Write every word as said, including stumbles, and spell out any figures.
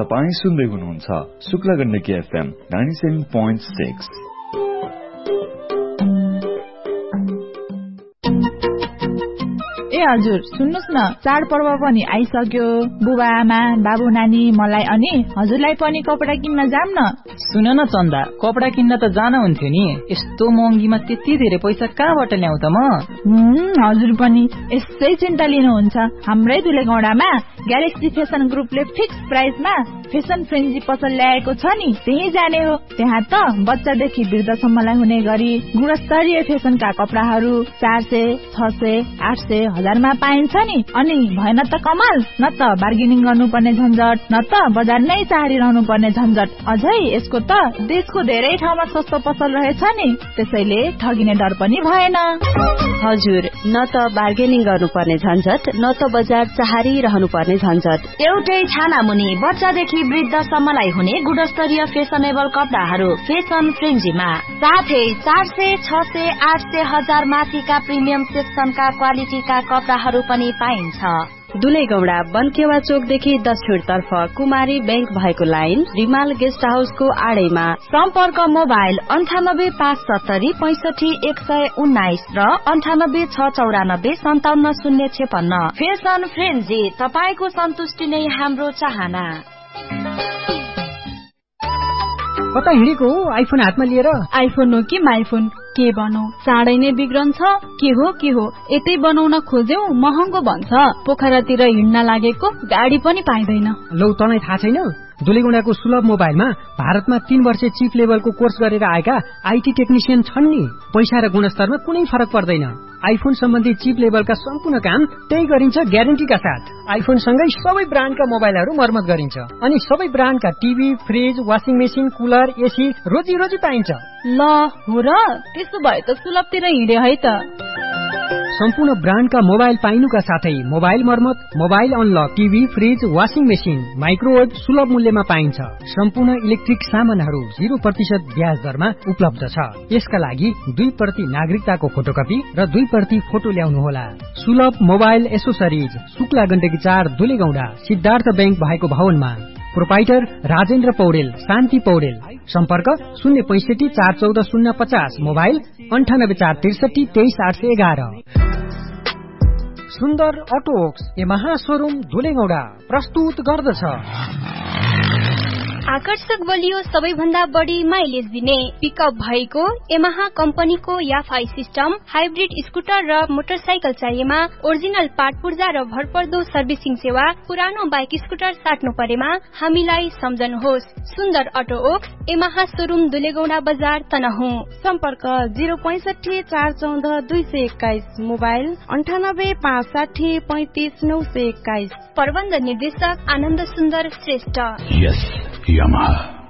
तपाई सुन्दै हुनुहुन्छ Shukla Gandaki FM ninety seven point six. ए हजुर सुन्नुस् न, चाडपर्व पनि आइसक्यो। बुबा आमा बाबु नानी मलाई अनि हजुरलाई पनि कपडा किन्न जाम न। सुन न चन्दा, कपडा किन्न त जान हुन्थ्यो नि, यस्तो महँगीमा त्यति धेरै पैसा कहाँबाट ल्याउ त म? हुँ, हजुर पनि यसै चिन्ता लिनुहुन्छ। हाम्रै दुलेगौडामा ग्यालेक्सी फेसन ग्रुपले फिक्स प्राइसमा फेसन फ्रेन्जी पसल ल्याएको छ नि, त्यही जाने हो। त्यहाँ त बच्चादेखि वृद्धसम्मलाई हुने गरी गुणस्तरीय फेसनका कपडाहरू चार सय छ सय आठ सय हजारमा पाइन्छ नि। अनि भएन त कमाल, न त बार्गेनिङ गर्नुपर्ने झन्झट, न त बजार नै चाडिरहनु पर्ने झन्झट। अझै यसको त देशको धेरै ठाउँमा सस्तो पसल रहेछ नि, त्यसैले ठगिने डर पनि भएन। हजुर, न त बार्गेनिङ गर्नुपर्ने झन्झट, न त बजार चाहारिरहनु पर्ने झन्झट। एउटै छाना मुनि बच्चादेखि वृद्धसम्मलाई हुने गुणस्तरीय फेसनेबल कपडाहरू फेसन फ्रेन्जीमा, साथै चार सय छ सय आठ सय हजार माथिका प्रिमियम सेक्सनका क्वालिटीका कपडाहरू पनि पाइन्छ। दुलेगौडा बनकेवा चोकदेखि दक्षिण तर्फ कुमारी बैंक भएको लाइन रिमाल गेस्ट हाउसको आडैमा। सम्पर्क मोबाइल अन्ठानब्बे पाँच सत्तरी पैसठी एक सय उन्नाइस र अन्ठानब्बे छ चौरानब्बे सन्ताउन्न शून्य छेपन्न। फेसन फ्रेन्जी, तपाईको सन्तुष्टि नै हाम्रो चाहना। कता हिँडेको हो आइफोन हातमा लिएर? आइफोन हो कि माइफोन, के भनौ, चाँडै नै बिग्रन्छ। के हो के हो, यतै बनाउन खोज्यौ महँगो भन्छ। पोखरातिर हिँड्न लागेको गाडी पनि पाइँदैन। लौ, तँलाई थाहा छैन? दुलेगौडाको सुलभ मोबाइलमा भारतमा तीन वर्ष चिप लेभलको कोर्स गरेर आएका आइटी टेक्निसियन छन् नि। पैसा र गुणस्तरमा कुनै फरक पर्दैन। आइफोन सम्बन्धी चिप लेभलका सम्पूर्ण काम त्यही गरिन्छ ग्यारेन्टीका साथ। आइफोन सँगै सबै ब्रान्डका मोबाइलहरू मर्मत गरिन्छ अनि सबै ब्रान्डका TV, fridge, washing machine, cooler, AC रोजी रोजी पाइन्छ। ल हो र, त्यसो भए त सुलभतिर हिँडे है त। सम्पूर्ण ब्रान्डका मोबाइल पाइनुका साथै मोबाइल मर्मत, mobile unlock, TV, fridge, washing machine, microwave सुलभ मूल्यमा पाइन्छ। सम्पूर्ण इलेक्ट्रिक सामानहरू जीरो प्रतिशत ब्याज दरमा उपलब्ध छ। यसका लागि दुई प्रति नागरिकताको फोटोकपी र दुई प्रति फोटो ल्याउनुहोला। सुलभ मोबाइल एसोसरिज, शुक्ला गण्डकी चार, दुलेगौडा, सिद्धार्थ बैंक भएको भवनमा। प्रोपाइटर राजेन्द्र पौडेल, शान्ति पौडेल। सम्पर्क शून्य पैंसठी चार चौध शून्य पचास, मोबाइल अन्ठानब्बे चार त्रिसठी तेइस आठ सय एघार। सुन्दर अटोवर्क्स यमहा सोरूम दुलेगौडा प्रस्तुत गर्दछ आकर्षक बलियो सबैभन्दा बढी माइलेज दिने पिकअप भएको यमहा कम्पनीको याफाई सिस्टम, हाइब्रिड स्कुटर र मोटरसाइकल चाहिएमा ओरिजिनल पार्ट पूर्जा र भरपर्दो सर्भिसिङ सेवा, पुरानो बाइक स्कुटर साट्नु परेमा हामीलाई सम्झनुहोस्। सुन्दर अटो ओक्स यमहा सोरूम दुलेगौडा बजार तनहुँ। सम्पर्क जिरो पैंसठी चार चौध दुई सय एक्काइस, मोबाइल अन्ठानब्बे पाँच साठी पैंतिस नौ सय एक्काइस। प्रबन्ध निर्देशक आनन्द सुन्दर श्रेष्ठ। Yes, Yamaha.